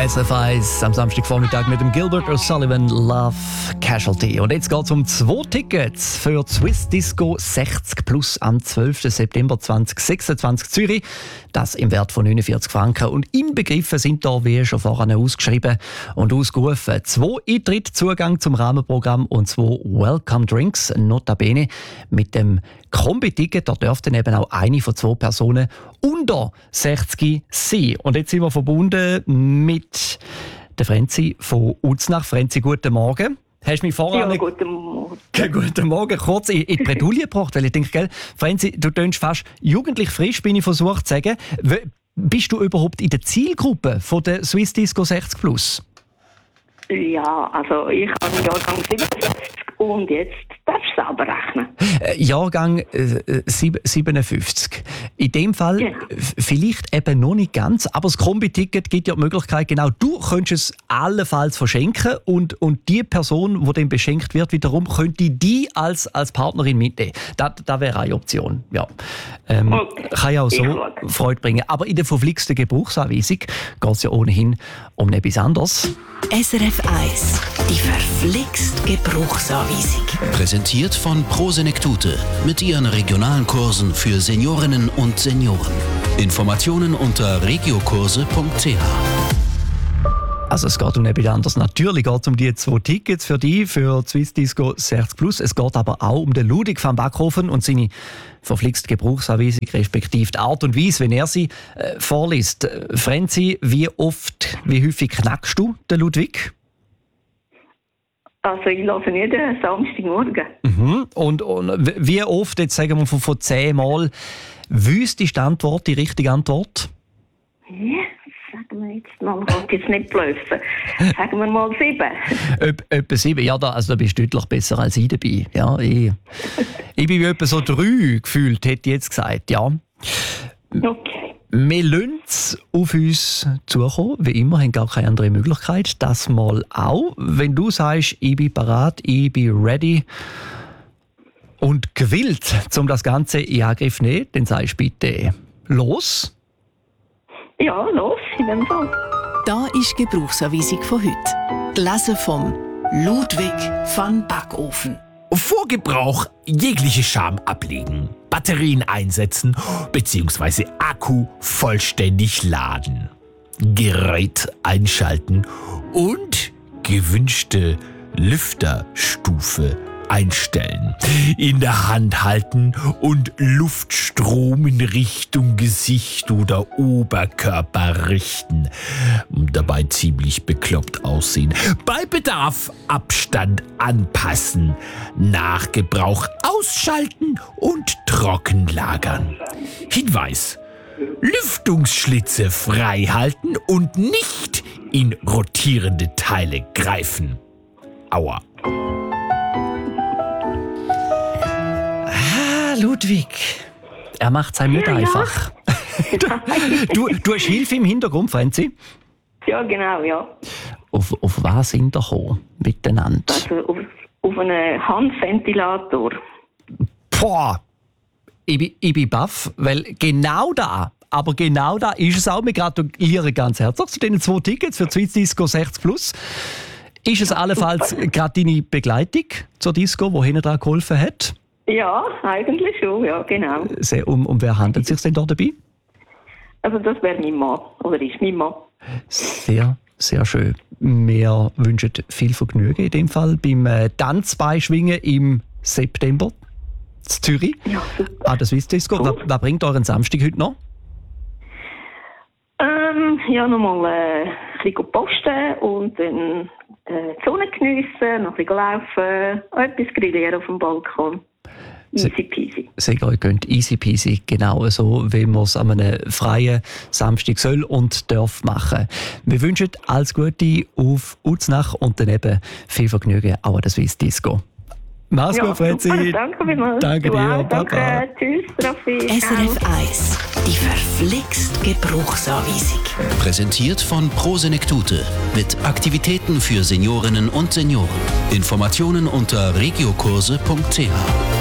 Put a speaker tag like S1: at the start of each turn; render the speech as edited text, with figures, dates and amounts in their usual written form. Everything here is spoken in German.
S1: SF1 am Samstagvormittag mit dem Gilbert O'Sullivan Love Casualty. Und jetzt geht es um 2 Tickets für die Swiss Disco 60 Plus am 12. September 2026 Zürich. Das im Wert von 49 Franken. Und inbegriffen sind da, wie schon vorhin ausgeschrieben und ausgerufen, 2 Eintritte, Zugang zum Rahmenprogramm und 2 Welcome Drinks. Notabene mit dem Kombi-Ticket, da dürfte eben auch eine von 2 Personen unter 60 sein. Und jetzt sind wir verbunden mit der Frenzi von Uznach. Frenzi, guten Morgen. Hast du mich vorher...
S2: Ja, guten Morgen.
S1: Guten Morgen. Kurz in die Bredouille gebracht, weil ich denke, gell, Frenzi, du tönst fast jugendlich frisch, bin ich versucht zu sagen. Bist du überhaupt in der Zielgruppe von der Swiss Disco 60 Plus?
S2: Ja, also ich habe Jahrgang 67 und jetzt darfst du selber rechnen.
S1: Jahrgang 57. In dem Fall
S2: genau.
S1: Vielleicht eben noch nicht ganz, aber das Kombi-Ticket gibt ja die Möglichkeit, genau, du könntest es allenfalls verschenken und die Person, die dann beschenkt wird, wiederum könnte die als Partnerin mitnehmen. Das wäre eine Option. Ja.
S2: Okay.
S1: Kann ja auch so Freude bringen. Aber in der verflixten Gebrauchsanweisung geht es ja ohnehin um etwas anderes.
S3: SRF 1, die verflixt Gebrauchsanweisung.
S4: Präsentiert von Prosenektute mit ihren regionalen Kursen für Seniorinnen und Senioren. Informationen unter regiokurse.ch.
S1: Also es geht um etwas anderes. Natürlich geht es um die 2 Tickets für die Swiss Disco 60 Plus. Es geht aber auch um den Ludwig van Backhofen und seine verflixte Gebrauchsanweisung, respektive die Art und Weise, wenn er sie vorliest. Frenzi, wie häufig knackst du den Ludwig?
S2: Also ich lasse jeden Samstagmorgen.
S1: Mhm. Und wie oft, jetzt sagen wir von 10 Mal, wüsst ist die Antwort, die richtige Antwort?
S2: Ja, sagen wir jetzt mal, ich will jetzt nicht blöffen. Sagen wir mal 7.
S1: Etwa 7, ja, da bist du deutlich besser als ich dabei. Ja, ich bin etwa so 3 gefühlt, hätte ich jetzt gesagt, ja.
S2: Okay.
S1: Wir lassen es auf uns zukommen, wie immer, haben gar keine andere Möglichkeit. Das mal auch. Wenn du sagst, ich bin bereit, ich bin ready und gewillt, um das Ganze in Angriff zu nehmen, dann sagst du bitte los.
S2: Ja, los, in dem Fall.
S3: Da ist die Gebrauchsanweisung von heute. Gelesen vom Ludwig van Backhofen.
S5: Vor Gebrauch jegliche Scham ablegen, Batterien einsetzen bzw. Akku vollständig laden, Gerät einschalten und gewünschte Lüfterstufe einstellen, in der Hand halten und Luftstrom in Richtung Gesicht oder Oberkörper richten. Dabei ziemlich bekloppt aussehen. Bei Bedarf Abstand anpassen. Nach Gebrauch ausschalten und trocken lagern. Hinweis: Lüftungsschlitze frei halten und nicht in rotierende Teile greifen. Aua.
S1: Ludwig, er macht es einem nicht einfach. Du hast Hilfe im Hintergrund, Frenzi?
S2: Ja, genau, ja.
S1: Auf was sind wir gekommen miteinander?
S2: Also auf einen Handventilator.
S1: Boah, ich bin baff, weil genau da ist es auch. Wir gratulieren ganz herzlich zu den 2 Tickets für die Swiss Disco 60 Plus. Ist es allenfalls gerade deine Begleitung zur Disco, die hinten dran geholfen hat?
S2: Ja, eigentlich schon, ja, genau.
S1: Um wer handelt es sich denn da dabei?
S2: Also das wäre mein Mann, oder ist mein Mann.
S1: Sehr, sehr schön. Wir wünschen viel Vergnügen in dem Fall beim Tanzbeischwingen im September in Zürich.
S2: Ja, super.
S1: Ah, das Swiss Disco.
S2: Cool.
S1: Was bringt euren Samstag heute noch?
S2: Ja, nochmal ein bisschen posten und dann die Sonne geniessen, noch ein bisschen laufen, etwas grillieren auf dem Balkon. Easy peasy.
S1: Sehr euch könnt easy peasy, genau so, wie man es an einem freien Samstag soll und darf machen. Wir wünschen alles Gute auf Uznach und dann eben viel Vergnügen auch an der Swiss Disco. Mach's gut, Frenzi.
S2: Super, danke vielmals.
S1: Danke
S2: Du
S1: dir,
S2: auch,
S1: Papa.
S2: danke. Tschüss, Raffi.
S3: SRF 1, die verflixt Gebrauchsanweisung.
S4: Präsentiert von Prosenektute mit Aktivitäten für Seniorinnen und Senioren. Informationen unter regiokurse.ch.